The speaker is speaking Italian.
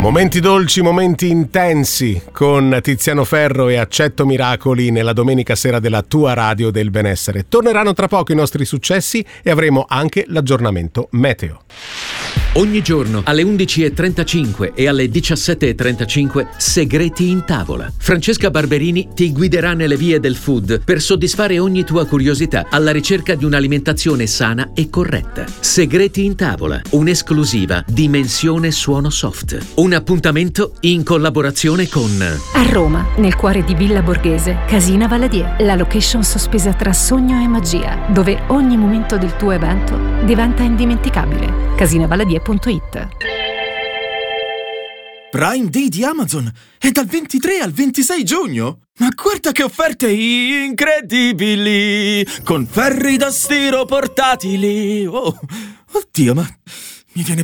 Momenti dolci, momenti intensi con Tiziano Ferro e Accetto Miracoli nella domenica sera della tua radio del benessere. Torneranno tra poco i nostri successi e avremo anche l'aggiornamento meteo. Ogni giorno alle 11.35 e alle 17.35 Segreti in tavola. Francesca Barberini ti guiderà nelle vie del food per soddisfare ogni tua curiosità alla ricerca di un'alimentazione sana e corretta. Segreti in tavola, un'esclusiva Dimensione Suono Soft. Un appuntamento in collaborazione con A Roma, nel cuore di Villa Borghese, Casina Valadier, la location sospesa tra sogno e magia, dove ogni momento del tuo evento diventa indimenticabile. Casinavaladier.it. Prime Day di Amazon è dal 23 al 26 giugno. Ma guarda che offerte incredibili! Con ferri da stiro portatili. Oh, oddio, ma mi viene